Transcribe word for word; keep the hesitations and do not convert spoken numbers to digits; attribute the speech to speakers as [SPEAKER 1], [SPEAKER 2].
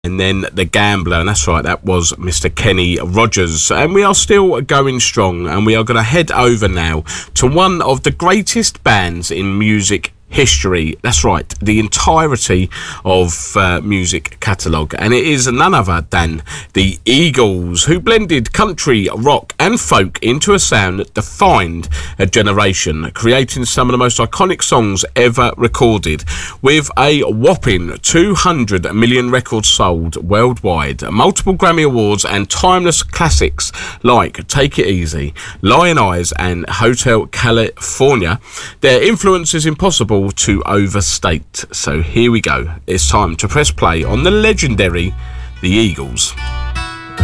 [SPEAKER 1] And then The Gambler, and that's right, that was Mister Kenny Rogers. And we are still going strong, and we are going to head over now to one of the greatest bands in music history. That's right, the entirety of uh, music catalogue, and it is none other than the Eagles, who blended country, rock and folk into a sound that defined a generation, creating some of the most iconic songs ever recorded, with a whopping two hundred million records sold worldwide, multiple Grammy Awards and timeless classics like Take It Easy, Lion Eyes and Hotel California. Their influence is impossible to overstate. So here we go. It's time to press play on the legendary The Eagles.